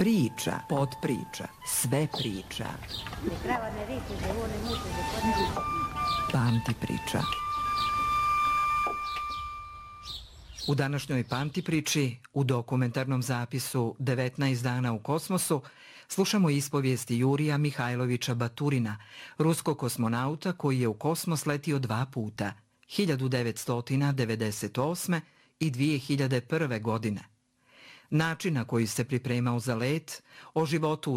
Priča, podpriča, sve priča. Pamti priča. U današnjoj Pamti priči, u dokumentarnom zapisu 19 dana u kosmosu, slušamo ispovijesti Jurija Mihajlovića Baturina, ruskog kosmonauta koji je u kosmos letio 2 puta, 1998. i 2001. godine. Način na koji se pripremao za let, o životu